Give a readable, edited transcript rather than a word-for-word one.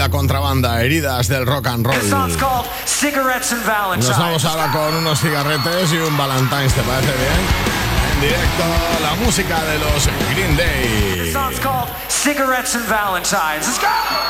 la contrabanda, heridas del rock and roll. Nos vamos ahora con unos cigarretes y un Valentine's, ¿te parece bien? En directo, la música de los Green Day. The song's called Cigarettes and Valentines. Let's go!